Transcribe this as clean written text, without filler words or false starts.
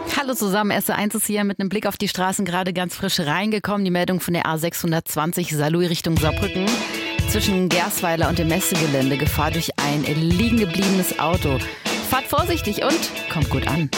Hallo zusammen, SR1 ist hier mit einem Blick auf die Straßen gerade ganz frisch reingekommen. Die Meldung von der A620 Saarlouis Richtung Saarbrücken. Zwischen Gersweiler und dem Messegelände Gefahr durch ein liegen gebliebenes Auto. Fahrt vorsichtig und kommt gut an.